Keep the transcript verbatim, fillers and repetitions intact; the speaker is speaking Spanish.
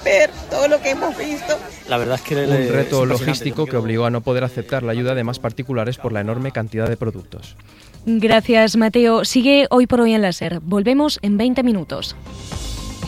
ver todo lo que hemos visto. La verdad es que un le, reto es logístico que obligó a no poder aceptar la ayuda de más particulares por la enorme cantidad de productos. Gracias, Mateo. Sigue Hoy por Hoy en la SER. Volvemos en veinte minutos.